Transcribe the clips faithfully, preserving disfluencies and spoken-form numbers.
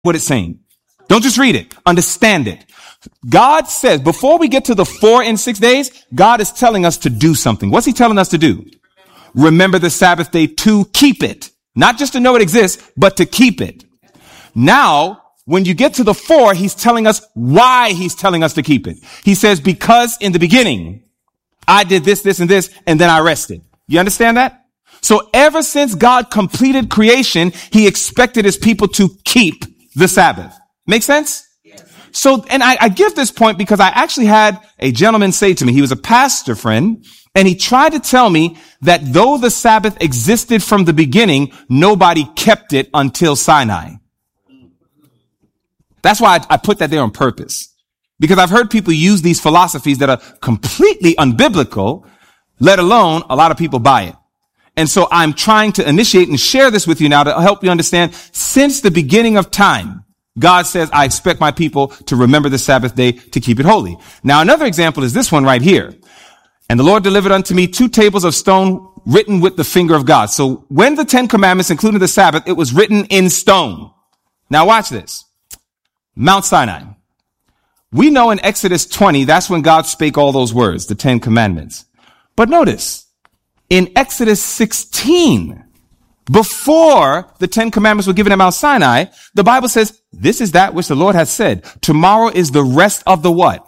what it's saying. Don't just read it. Understand it. God says, before we get to the four and six days, God is telling us to do something. What's he telling us to do? Remember the Sabbath day to keep it. Not just to know it exists, but to keep it. Now, when you get to the four, he's telling us why he's telling us to keep it. He says, because in the beginning, I did this, this, and this, and then I rested. You understand that? So ever since God completed creation, he expected his people to keep the Sabbath. Make sense? Yes. So, and I, I give this point because I actually had a gentleman say to me, he was a pastor friend, and he tried to tell me that though the Sabbath existed from the beginning, nobody kept it until Sinai. That's why I, I put that there on purpose. Because I've heard people use these philosophies that are completely unbiblical, let alone a lot of people buy it. And so I'm trying to initiate and share this with you now to help you understand, since the beginning of time, God says, I expect my people to remember the Sabbath day to keep it holy. Now, another example is this one right here. And the Lord delivered unto me two tables of stone written with the finger of God. So when the Ten Commandments included the Sabbath, it was written in stone. Now watch this. Mount Sinai. We know in Exodus twenty, that's when God spake all those words, the Ten Commandments. But notice, in Exodus sixteen, before the Ten Commandments were given at Mount Sinai, the Bible says, this is that which the Lord has said. Tomorrow is the rest of the what?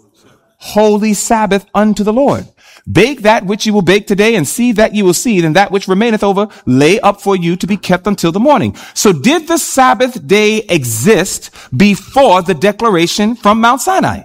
Holy Sabbath unto the Lord. Bake that which you will bake today, and seed that you will seed, and that which remaineth over lay up for you to be kept until the morning. So did the Sabbath day exist before the declaration from Mount Sinai?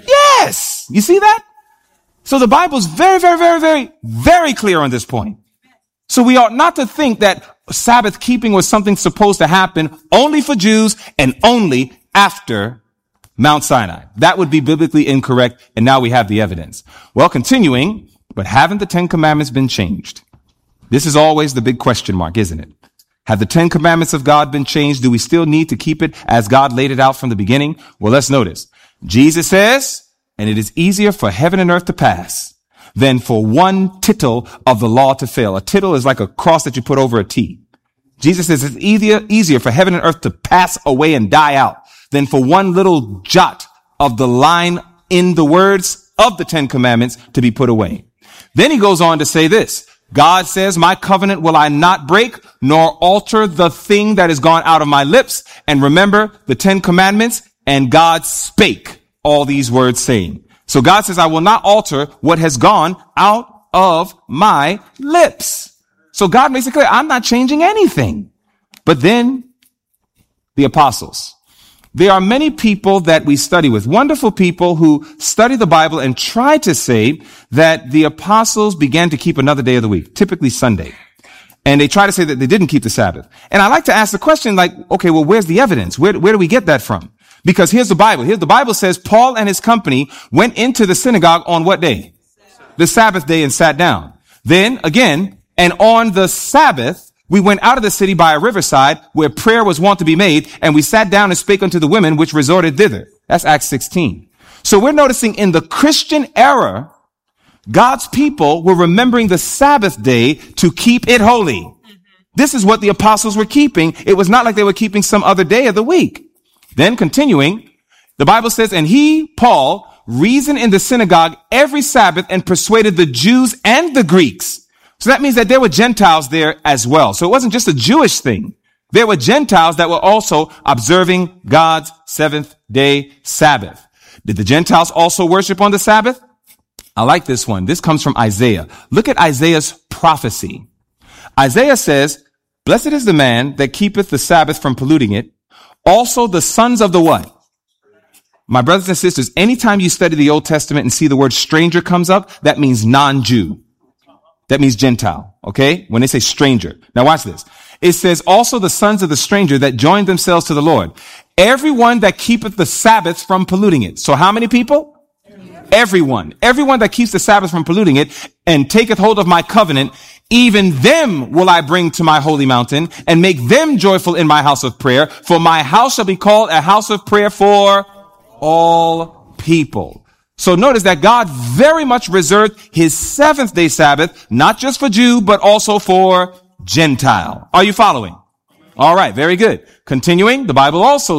Yes. You see that? So the Bible's very, very, very, very, very clear on this point. So we ought not to think that Sabbath keeping was something supposed to happen only for Jews and only after Mount Sinai. That would be biblically incorrect, and now we have the evidence. Well, continuing, but haven't the Ten Commandments been changed? This is always the big question mark, isn't it? Have the Ten Commandments of God been changed? Do we still need to keep it as God laid it out from the beginning? Well, let's notice. Jesus says, and it is easier for heaven and earth to pass than for one tittle of the law to fail. A tittle is like a cross that you put over a T. Jesus says it's easier, easier for heaven and earth to pass away and die out than for one little jot of the line in the words of the Ten Commandments to be put away. Then he goes on to say this. God says, my covenant will I not break, nor alter the thing that is gone out of my lips. And remember the Ten Commandments, and God spake all these words, saying. So God says, I will not alter what has gone out of my lips. So God makes it clear, I'm not changing anything. But then the apostles. There are many people that we study with, wonderful people who study the Bible and try to say that the apostles began to keep another day of the week, typically Sunday. And they try to say that they didn't keep the Sabbath. And I like to ask the question like, okay, well, where's the evidence? Where, where do we get that from? Because here's the Bible. Here's the Bible says Paul and his company went into the synagogue on what day? The Sabbath day, and sat down. Then again, and on the Sabbath, we went out of the city by a riverside where prayer was wont to be made, and we sat down and spake unto the women which resorted thither. That's Acts sixteen. So we're noticing in the Christian era, God's people were remembering the Sabbath day to keep it holy. Mm-hmm. This is what the apostles were keeping. It was not like they were keeping some other day of the week. Then continuing, the Bible says, and he, Paul, reasoned in the synagogue every Sabbath and persuaded the Jews and the Greeks. So that means that there were Gentiles there as well. So it wasn't just a Jewish thing. There were Gentiles that were also observing God's seventh day Sabbath. Did the Gentiles also worship on the Sabbath? I like this one. This comes from Isaiah. Look at Isaiah's prophecy. Isaiah says, blessed is the man that keepeth the Sabbath from polluting it. Also the sons of the what? My brothers and sisters, anytime you study the Old Testament and see the word stranger comes up, that means non-Jew. That means Gentile, okay? When they say stranger. Now watch this. It says, also the sons of the stranger that joined themselves to the Lord. Everyone that keepeth the Sabbath from polluting it. So how many people? Everyone. Everyone that keeps the Sabbath from polluting it and taketh hold of my covenant, even them will I bring to my holy mountain and make them joyful in my house of prayer. For my house shall be called a house of prayer for all people. So notice that God very much reserved his seventh day Sabbath, not just for Jew, but also for Gentile. Are you following? All right, very good. Continuing, the Bible also